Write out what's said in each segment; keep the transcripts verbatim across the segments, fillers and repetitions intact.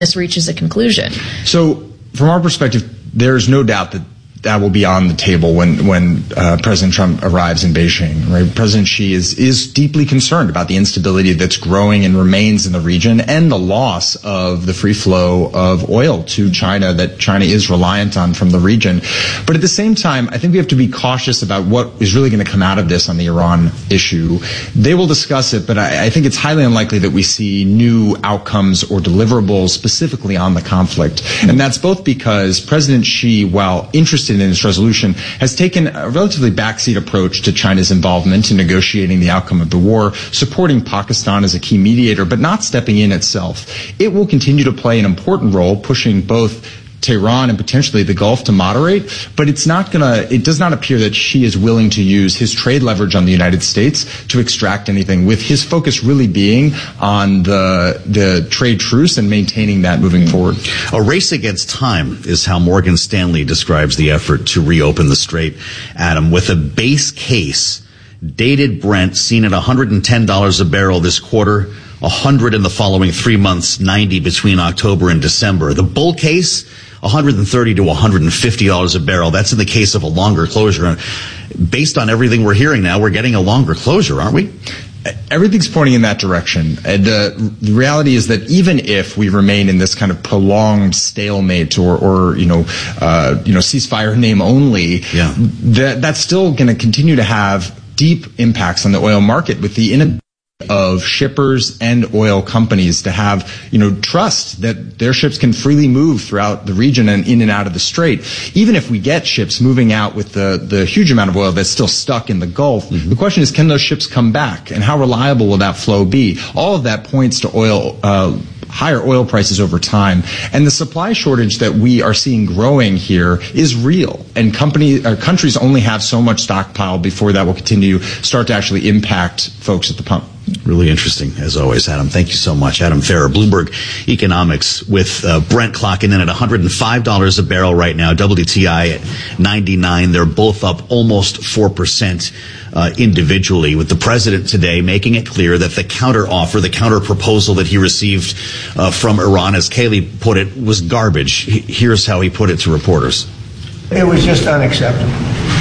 this reaches a conclusion. So, from our perspective, there's no doubt that that will be on the table when when uh, President Trump arrives in Beijing. Right? President Xi is is deeply concerned about the instability that's growing and remains in the region, and the loss of the free flow of oil to China that China is reliant on from the region. But at the same time, I think we have to be cautious about what is really going to come out of this on the Iran issue. They will discuss it, but I, I think it's highly unlikely that we see new outcomes or deliverables specifically on the conflict. And that's both because President Xi, while interested in this resolution, has taken a relatively backseat approach to China's involvement in negotiating the outcome of the war, supporting Pakistan as a key mediator, but not stepping in itself. It will continue to play an important role, pushing both Tehran and potentially the Gulf to moderate, but it's not gonna, it does not appear that Xi is willing to use his trade leverage on the United States to extract anything, with his focus really being on the, the trade truce and maintaining that moving forward. A race against time is how Morgan Stanley describes the effort to reopen the Strait, Adam, with a base case, dated Brent seen at one hundred ten dollars a barrel this quarter, one hundred in the following three months, ninety between October and December. The bull case, one hundred thirty to one hundred fifty dollars a barrel. That's in the case of a longer closure. And based on everything we're hearing now, we're getting a longer closure, aren't we? Everything's pointing in that direction. And uh, the reality is that even if we remain in this kind of prolonged stalemate or, or you know, uh, you know, ceasefire name only, yeah. that that's still going to continue to have deep impacts on the oil market, with the inability of shippers and oil companies to have, you know, trust that their ships can freely move throughout the region and in and out of the Strait. Even if we get ships moving out with the, the huge amount of oil that's still stuck in the Gulf, mm-hmm. the question is, can those ships come back, and how reliable will that flow be? All of that points to oil, uh, higher oil prices over time. And the supply shortage that we are seeing growing here is real. And company, uh, countries only have so much stockpile before that will continue start to actually impact folks at the pump. Really interesting, as always, Adam. Thank you so much. Adam Ferrer, Bloomberg Economics, with uh, Brent clocking in at one hundred five dollars a barrel right now, W T I at ninety-nine. They're both up almost four percent uh, individually, with the president today making it clear that the counter offer, the counter proposal that he received uh, from Iran, as Kayleigh put it, was garbage. Here's how he put it to reporters. It was just unacceptable.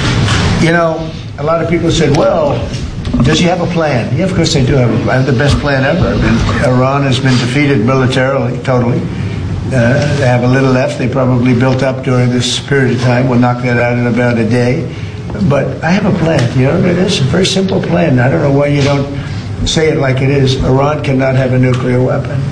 You know, a lot of people said, well, does he have a plan? Yeah, of course they do have a plan. The best plan ever. Iran has been defeated militarily, totally. Uh, they have a little left. They probably built up during this period of time. We'll knock that out in about a day. But I have a plan. You know what it is? A very simple plan. I don't know why you don't say it like it is. Iran cannot have a nuclear weapon.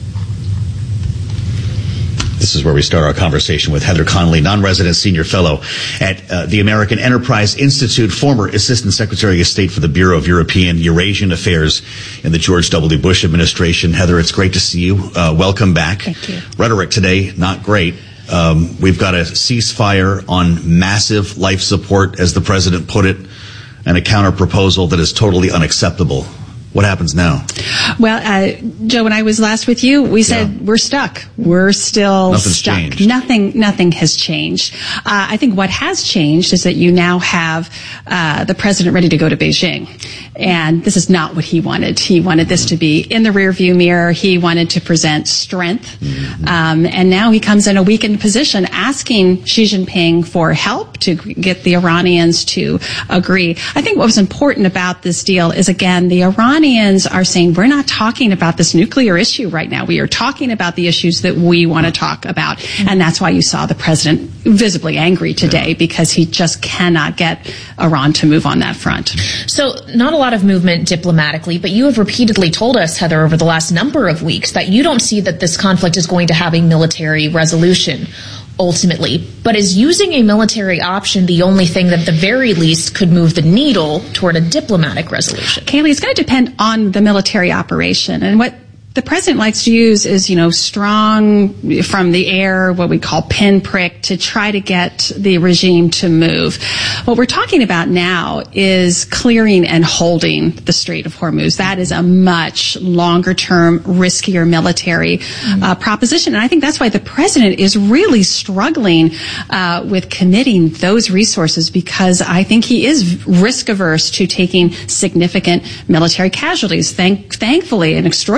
This is where we start our conversation with Heather Connolly, non-resident senior fellow at uh, the American Enterprise Institute, former assistant secretary of state for the Bureau of European Eurasian Affairs in the George W. Bush administration. Heather, it's great to see you. Uh, welcome back. Thank you. Rhetoric today, not great. Um, we've got a ceasefire on massive life support, as the president put it, and a counter proposal that is totally unacceptable. What happens now? Well, uh, Joe, when I was last with you, we said yeah. we're stuck. We're still Nothing's stuck. Changed. Nothing, nothing has changed. Uh, I think what has changed is that you now have uh, the president ready to go to Beijing, and this is not what he wanted. He wanted this to be in the rearview mirror. He wanted to present strength, mm-hmm. um, and now he comes in a weakened position, asking Xi Jinping for help to get the Iranians to agree. I think what was important about this deal is, again, the Iran Iranians are saying, we're not talking about this nuclear issue right now. We are talking about the issues that we want to talk about. Mm-hmm. And that's why you saw the president visibly angry today, yeah. because he just cannot get Iran to move on that front. So not a lot of movement diplomatically, but you have repeatedly told us, Heather, over the last number of weeks that you don't see that this conflict is going to have a military resolution ultimately. But is using a military option the only thing that at the very least could move the needle toward a diplomatic resolution? Kayleigh, it's going to depend on the military operation. And what the president likes to use is, you know, strong from the air, what we call pinprick, to try to get the regime to move. What we're talking about now is clearing and holding the Strait of Hormuz. That is a much longer-term, riskier military mm-hmm. uh, proposition. And I think that's why the president is really struggling uh, with committing those resources, because I think he is risk-averse to taking significant military casualties. Thank, thankfully and extraordinarily,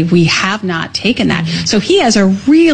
we have not taken that. So he has a real